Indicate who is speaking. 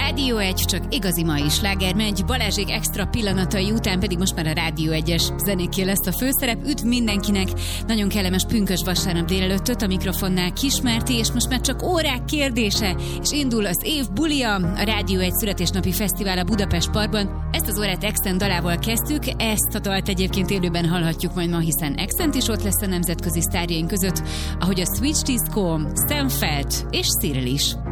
Speaker 1: Rádió 1, csak igazi mai sláger megy, Balázsék extra pillanatai után pedig most már a Rádió 1-es zenéké lesz a főszerep. Üdv mindenkinek, nagyon kellemes pünkös vasárnap délelőttöt, a mikrofonnál Kismárti, és most már csak órák kérdése, és indul az év bulia, a Rádió 1 születésnapi fesztivál a Budapest Parkban. Ezt az órát Exent dalával kezdtük, ezt a dalt egyébként élőben hallhatjuk majd ma, hiszen Exent is ott lesz a nemzetközi sztárjaink között, ahogy a Switch Disco, Sam Felt és Cyril is.